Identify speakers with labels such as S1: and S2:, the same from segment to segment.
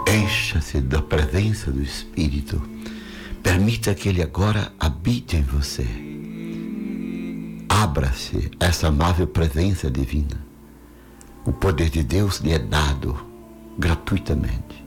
S1: Encha-se da presença do Espírito. Permita que Ele agora habite em você. Abra-se a essa amável presença divina. O poder de Deus lhe é dado gratuitamente.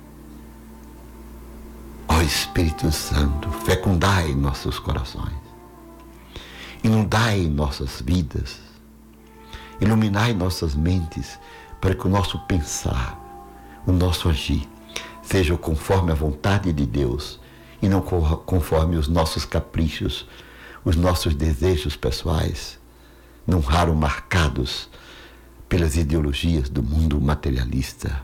S1: Ó Espírito Santo, fecundai nossos corações. Inundai nossas vidas. Iluminai nossas mentes para que o nosso pensar, o nosso agir, seja conforme a vontade de Deus e não conforme os nossos caprichos, os nossos desejos pessoais, não raro marcados pelas ideologias do mundo materialista.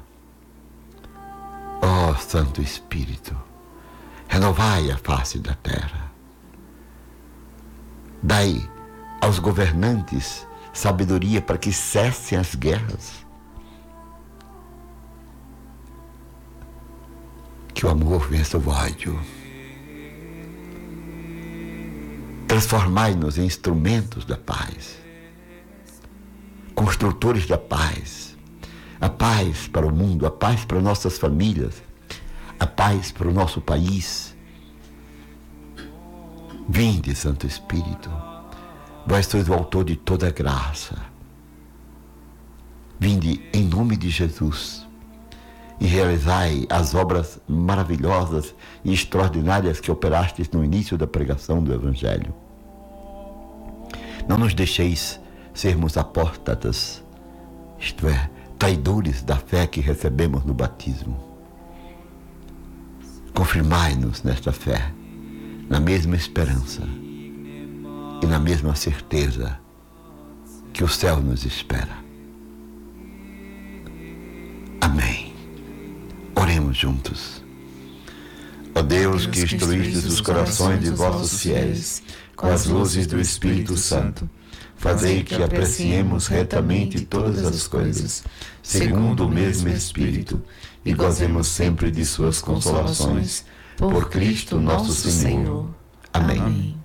S1: Ó Santo Espírito, renovai a face da terra. Dai aos governantes sabedoria para que cessem as guerras. Que o amor vença o ódio. Transformai-nos em instrumentos da paz, construtores da paz. A paz para o mundo, a paz para nossas famílias, a paz para o nosso país. Vinde, Santo Espírito, vós sois o autor de toda graça. Vinde em nome de Jesus e realizai as obras maravilhosas e extraordinárias que operastes no início da pregação do Evangelho. Não nos deixeis sermos apóstatas, isto é, traidores da fé que recebemos no batismo. Confirmai-nos nesta fé, na mesma esperança e na mesma certeza que o céu nos espera. Amém. Oremos juntos. Ó Deus, que instruístes os corações de vossos fiéis com as luzes do Espírito Santo, fazei que apreciemos retamente todas as coisas, segundo o mesmo Espírito, e gozemos sempre de suas consolações. Por Cristo nosso Senhor. Amém.